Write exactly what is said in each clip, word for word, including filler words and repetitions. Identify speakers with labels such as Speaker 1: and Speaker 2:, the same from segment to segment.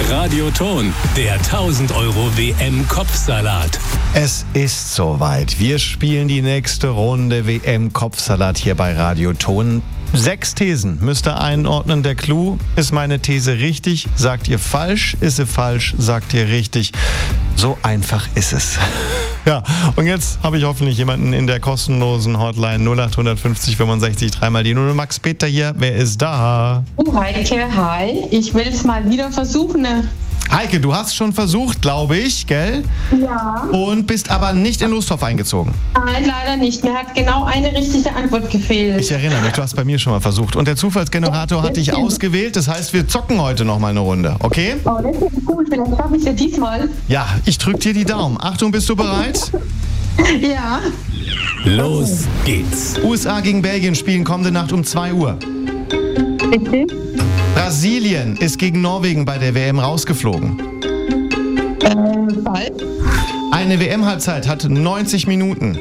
Speaker 1: Radioton, der tausend Euro W M-Kopfsalat.
Speaker 2: Es ist soweit. Wir spielen die nächste Runde W M-Kopfsalat hier bei Radioton. Sechs Thesen müsst ihr einordnen. Der Clou: ist meine These richtig? Sagt ihr falsch? Ist sie falsch? Sagt ihr richtig? So einfach ist es. Ja, und jetzt habe ich hoffentlich jemanden in der kostenlosen Hotline null acht fünfzig fünfundsechzig dreimal die Null. Max Peter hier, wer ist da?
Speaker 3: Oh, Heike, hi. Ich will es mal wieder versuchen. Ne?
Speaker 2: Heike, du hast schon versucht, glaube ich, gell?
Speaker 3: Ja.
Speaker 2: Und bist aber nicht in Lostopf eingezogen.
Speaker 3: Nein, leider nicht. Mir hat genau eine richtige Antwort gefehlt.
Speaker 2: Ich erinnere mich, du hast bei mir schon mal versucht. Und der Zufallsgenerator hat dich ausgewählt. Das heißt, wir zocken heute noch mal eine Runde, okay?
Speaker 3: Oh, das ist cool. Vielleicht schaffe ich es ja diesmal.
Speaker 2: Ja, ich drück dir die Daumen. Achtung, bist du bereit?
Speaker 3: Ja.
Speaker 1: Los geht's.
Speaker 2: U S A gegen Belgien spielen kommende Nacht um zwei Uhr.
Speaker 3: Richtig?
Speaker 2: Brasilien ist gegen Norwegen bei der W M rausgeflogen.
Speaker 3: Ähm, falsch.
Speaker 2: Eine W M-Halbzeit hat neunzig Minuten.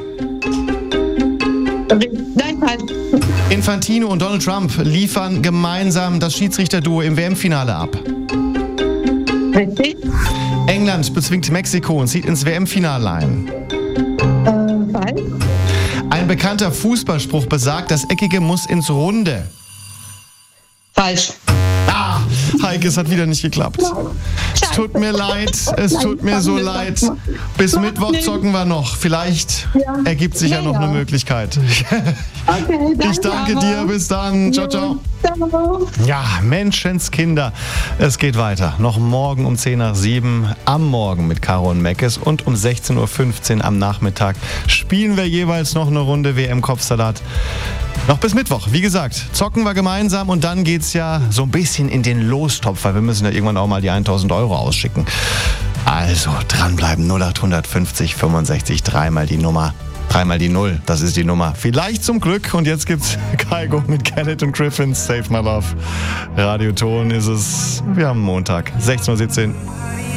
Speaker 3: Nein, falsch.
Speaker 2: Infantino und Donald Trump liefern gemeinsam das Schiedsrichterduo im W M-Finale ab.
Speaker 3: Richtig?
Speaker 2: England bezwingt Mexiko und zieht ins W M-Finale ein.
Speaker 3: Ähm, falsch.
Speaker 2: Ein bekannter Fußballspruch besagt, das Eckige muss ins Runde.
Speaker 3: Falsch.
Speaker 2: Ah, Heike, es hat wieder nicht geklappt. Es tut mir leid, es tut mir so leid. Bis Mittwoch zocken wir noch. Vielleicht
Speaker 3: Ja.
Speaker 2: ergibt sich ja
Speaker 3: Ja,
Speaker 2: noch
Speaker 3: ja.
Speaker 2: eine Möglichkeit.
Speaker 3: Okay, danke.
Speaker 2: Ich danke dir, bis dann. Ciao, ciao.
Speaker 3: Ciao.
Speaker 2: Ja, Menschenskinder, es geht weiter. Noch morgen um zehn nach sieben am Morgen mit Caro und Meckes und um sechzehn Uhr fünfzehn am Nachmittag spielen wir jeweils noch eine Runde W M-Kopfsalat. Noch bis Mittwoch. Wie gesagt, zocken wir gemeinsam und dann geht's ja so ein bisschen in den Lostopf, weil wir müssen ja irgendwann auch mal die tausend Euro ausschicken. Also dranbleiben, null acht fünfzig fünfundsechzig, dreimal die Nummer. Dreimal die Null, das ist die Nummer. Vielleicht zum Glück. Und jetzt gibt's Kaigo mit Kenneth und Griffins, Save My Love. Radioton ist es, wir haben Montag, sechzehn Uhr siebzehn.